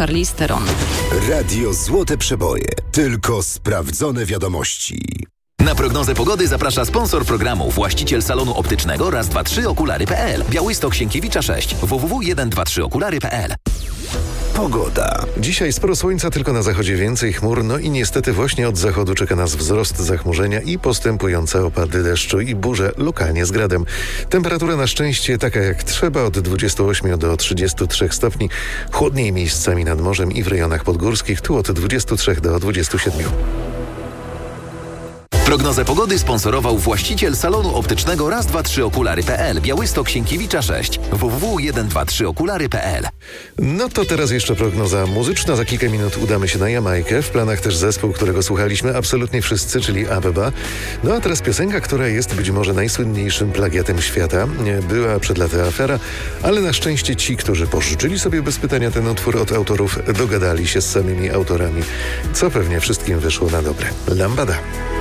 Charlize Theron. Radio Złote Przeboje. Tylko sprawdzone wiadomości. Na prognozę pogody zaprasza sponsor programu, właściciel salonu optycznego Raz, 2, 3 okulary.pl. Białystok, Sienkiewicza 6. www.123okulary.pl. Pogoda. Dzisiaj sporo słońca, tylko na zachodzie więcej chmur, no i niestety właśnie od zachodu czeka nas wzrost zachmurzenia i postępujące opady deszczu i burze, lokalnie z gradem. Temperatura na szczęście taka jak trzeba, od 28 do 33 stopni. Chłodniej miejscami nad morzem i w rejonach podgórskich, tu od 23 do 27. Prognozę pogody sponsorował właściciel salonu optycznego Raz, 2, 3 okulary.pl. Białystok, Sienkiewicza 6. www.123okulary.pl. No to teraz jeszcze prognoza muzyczna. Za kilka minut udamy się na Jamajkę. W planach też zespół, którego słuchaliśmy absolutnie wszyscy, czyli ABBA. No a teraz piosenka, która jest być może najsłynniejszym plagiatem świata. Była przed laty afera, ale na szczęście ci, którzy pożyczyli sobie bez pytania ten utwór od autorów, dogadali się z samymi autorami, co pewnie wszystkim wyszło na dobre. Lambada.